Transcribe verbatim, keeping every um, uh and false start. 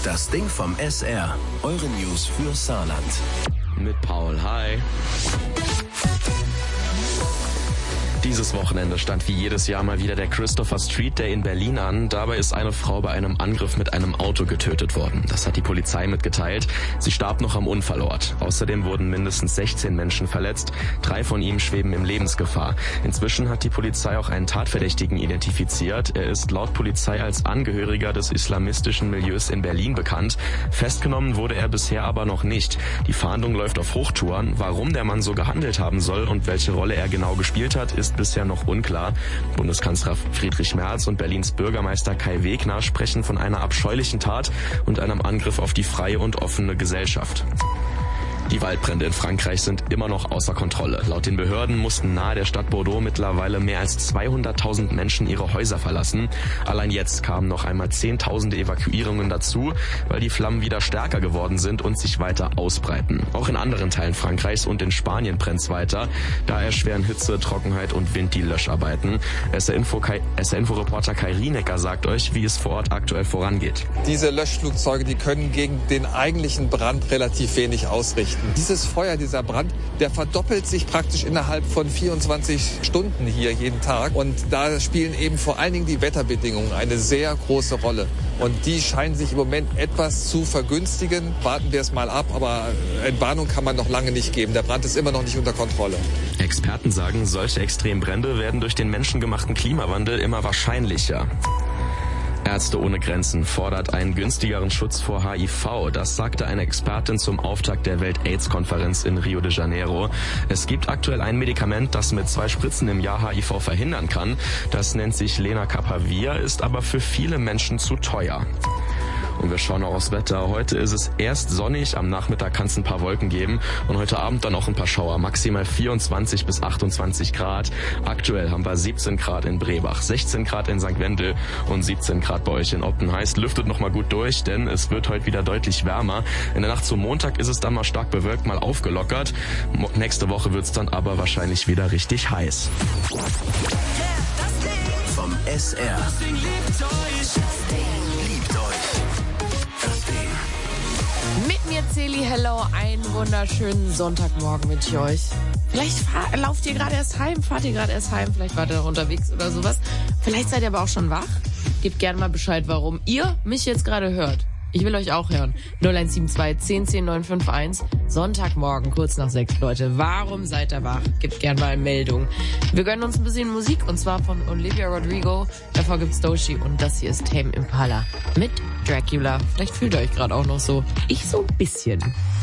Das Ding vom S R. Eure News für Saarland. Mit Paul, hi. Dieses Wochenende stand wie jedes Jahr mal wieder der Christopher Street Day in Berlin an. Dabei ist eine Frau bei einem Angriff mit einem Auto getötet worden. Das hat die Polizei mitgeteilt. Sie starb noch am Unfallort. Außerdem wurden mindestens sechzehn Menschen verletzt. Drei von ihnen schweben in Lebensgefahr. Inzwischen hat die Polizei auch einen Tatverdächtigen identifiziert. Er ist laut Polizei als Angehöriger des islamistischen Milieus in Berlin bekannt. Festgenommen wurde er bisher aber noch nicht. Die Fahndung läuft auf Hochtouren. Warum der Mann so gehandelt haben soll und welche Rolle er genau gespielt hat, ist bisher noch unklar. Bundeskanzler Friedrich Merz und Berlins Bürgermeister Kai Wegner sprechen von einer abscheulichen Tat und einem Angriff auf die freie und offene Gesellschaft. Die Waldbrände in Frankreich sind immer noch außer Kontrolle. Laut den Behörden mussten nahe der Stadt Bordeaux mittlerweile mehr als zweihunderttausend Menschen ihre Häuser verlassen. Allein jetzt kamen noch einmal Zehntausende Evakuierungen dazu, weil die Flammen wieder stärker geworden sind und sich weiter ausbreiten. Auch in anderen Teilen Frankreichs und in Spanien brennt's weiter. Da erschweren Hitze, Trockenheit und Wind die Löscharbeiten. S R-Info-Reporter Kai Rienecker sagt euch, wie es vor Ort aktuell vorangeht. Diese Löschflugzeuge, die können gegen den eigentlichen Brand relativ wenig ausrichten. Dieses Feuer, dieser Brand, der verdoppelt sich praktisch innerhalb von vierundzwanzig Stunden hier jeden Tag. Und da spielen eben vor allen Dingen die Wetterbedingungen eine sehr große Rolle. Und die scheinen sich im Moment etwas zu vergünstigen. Warten wir es mal ab, aber Entwarnung kann man noch lange nicht geben. Der Brand ist immer noch nicht unter Kontrolle. Experten sagen, solche Extrembrände werden durch den menschengemachten Klimawandel immer wahrscheinlicher. Ärzte ohne Grenzen fordert einen günstigeren Schutz vor H I V. Das sagte eine Expertin zum Auftakt der Welt-Aids-Konferenz in Rio de Janeiro. Es gibt aktuell ein Medikament, das mit zwei Spritzen im Jahr H I V verhindern kann. Das nennt sich Lenacapavir, ist aber für viele Menschen zu teuer. Und wir schauen auch aufs Wetter. Heute ist es erst sonnig, am Nachmittag kann es ein paar Wolken geben und heute Abend dann auch ein paar Schauer. Maximal vierundzwanzig bis achtundzwanzig Grad. Aktuell haben wir siebzehn Grad in Brebach, sechzehn Grad in Sankt Wendel und siebzehn Grad bei euch in Opten. Heißt, lüftet noch mal gut durch, denn es wird heute wieder deutlich wärmer. In der Nacht zum Montag ist es dann mal stark bewölkt, mal aufgelockert. Mo- nächste Woche wird es dann aber wahrscheinlich wieder richtig heiß. Vom S R. Liebt euch. Mit mir Celi, hello, einen wunderschönen Sonntagmorgen mit euch. Vielleicht fahr, lauft ihr gerade erst heim, fahrt ihr gerade erst heim, vielleicht wart ihr noch unterwegs oder sowas. Vielleicht seid ihr aber auch schon wach. Gebt gerne mal Bescheid, warum ihr mich jetzt gerade hört. Ich will euch auch hören. null eins sieben zwei, zehn zehn, neun fünf eins. Sonntagmorgen, kurz nach sechs, Leute. Warum seid ihr wach? Gebt gerne mal eine Meldung. Wir gönnen uns ein bisschen Musik, und zwar von Olivia Rodrigo. Davor gibt's Doechii und das hier ist Tame Impala mit Dracula. Vielleicht fühlt ihr euch gerade auch noch so. Ich so ein bisschen.